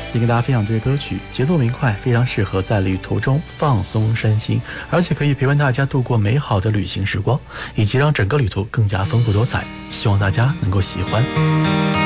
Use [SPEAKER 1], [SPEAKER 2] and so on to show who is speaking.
[SPEAKER 1] 今天跟大家分享这个歌曲，节奏明快，非常适合在旅途中放松身心，而且可以陪伴大家度过美好的旅行时光，以及让整个旅途更加丰富多彩。希望大家能够喜欢。